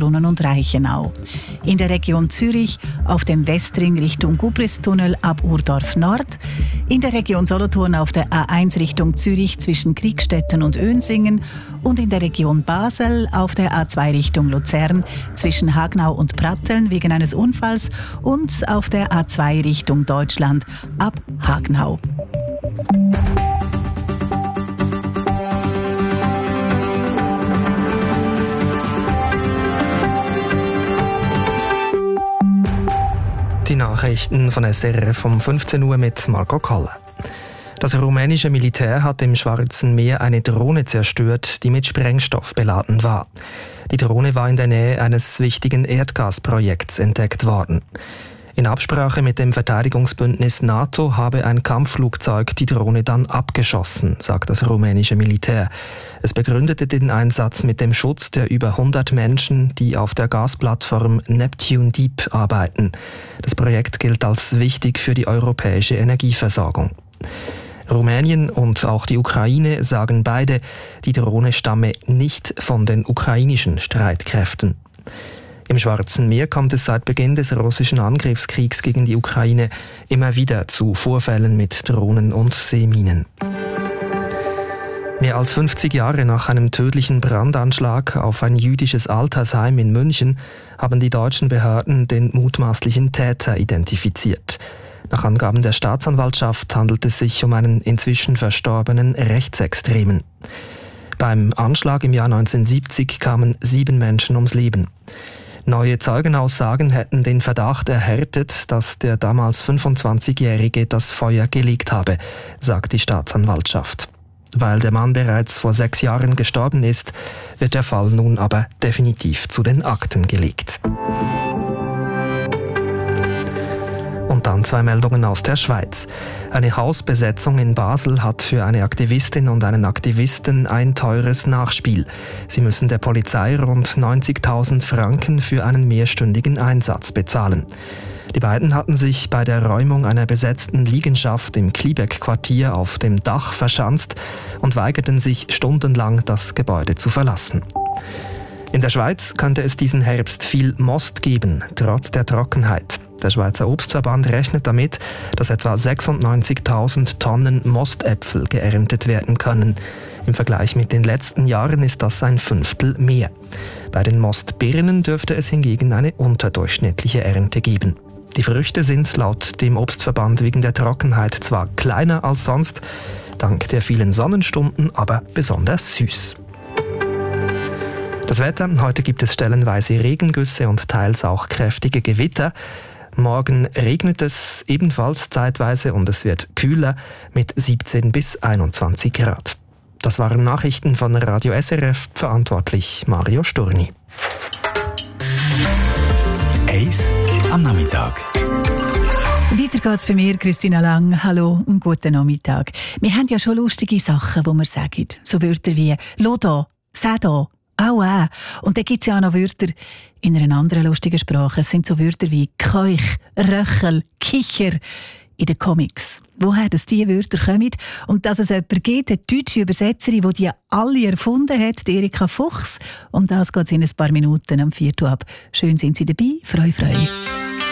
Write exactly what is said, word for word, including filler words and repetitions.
Solothurn und Reichenau. In der Region Zürich auf dem Westring Richtung Gubristunnel ab Urdorf Nord. In der Region Solothurn auf der A eins Richtung Zürich zwischen Kriegstetten und Önsingen. Und in der Region Basel auf der A zwei Richtung Luzern zwischen Hagnau und Pratteln wegen eines Unfalls und auf der A zwei Richtung Deutschland ab Hagnau. Die Nachrichten von S R F um fünfzehn Uhr mit Marco Koller. Das rumänische Militär hat im Schwarzen Meer eine Drohne zerstört, die mit Sprengstoff beladen war. Die Drohne war in der Nähe eines wichtigen Erdgasprojekts entdeckt worden. In Absprache mit dem Verteidigungsbündnis NATO habe ein Kampfflugzeug die Drohne dann abgeschossen, sagt das rumänische Militär. Es begründete den Einsatz mit dem Schutz der über hundert Menschen, die auf der Gasplattform Neptune Deep arbeiten. Das Projekt gilt als wichtig für die europäische Energieversorgung. Rumänien und auch die Ukraine sagen beide, die Drohne stamme nicht von den ukrainischen Streitkräften. Im Schwarzen Meer kommt es seit Beginn des russischen Angriffskriegs gegen die Ukraine immer wieder zu Vorfällen mit Drohnen und Seeminen. Mehr als fünfzig Jahre nach einem tödlichen Brandanschlag auf ein jüdisches Altersheim in München haben die deutschen Behörden den mutmaßlichen Täter identifiziert. Nach Angaben der Staatsanwaltschaft handelt es sich um einen inzwischen verstorbenen Rechtsextremen. Beim Anschlag im Jahr neunzehnhundertsiebzig kamen sieben Menschen ums Leben. Neue Zeugenaussagen hätten den Verdacht erhärtet, dass der damals fünfundzwanzigjährige das Feuer gelegt habe, sagt die Staatsanwaltschaft. Weil der Mann bereits vor sechs Jahren gestorben ist, wird der Fall nun aber definitiv zu den Akten gelegt. Und dann zwei Meldungen aus der Schweiz. Eine Hausbesetzung in Basel hat für eine Aktivistin und einen Aktivisten ein teures Nachspiel. Sie müssen der Polizei rund neunzigtausend Franken für einen mehrstündigen Einsatz bezahlen. Die beiden hatten sich bei der Räumung einer besetzten Liegenschaft im Kliebeck-Quartier auf dem Dach verschanzt und weigerten sich stundenlang, das Gebäude zu verlassen. In der Schweiz könnte es diesen Herbst viel Most geben, trotz der Trockenheit. Der Schweizer Obstverband rechnet damit, dass etwa sechsundneunzigtausend Tonnen Mostäpfel geerntet werden können. Im Vergleich mit den letzten Jahren ist das ein Fünftel mehr. Bei den Mostbirnen dürfte es hingegen eine unterdurchschnittliche Ernte geben. Die Früchte sind laut dem Obstverband wegen der Trockenheit zwar kleiner als sonst, dank der vielen Sonnenstunden aber besonders süß. Das Wetter: Heute gibt es stellenweise Regengüsse und teils auch kräftige Gewitter. Morgen regnet es ebenfalls zeitweise und es wird kühler mit siebzehn bis einundzwanzig Grad. Das waren Nachrichten von Radio S R F, verantwortlich Mario Sturni. Eis am Nachmittag. Weiter geht's bei mir, Christina Lang. Hallo und guten Nachmittag. Wir haben ja schon lustige Sachen, die wir sagen. So Wörter wie «Lo da», «Seh da», «Au äh». Und dann gibt es ja auch noch Wörter in einer anderen lustigen Sprache. Es sind so Wörter wie «Keuch», «Röchel», «Kicher» in den Comics. Woher das diese Wörter kommen und dass es jemanden gibt, eine deutsche Übersetzerin, die die alle erfunden hat, die Erika Fuchs. Um das geht es in ein paar Minuten am vierten ab. Schön sind Sie dabei. Freu, freu.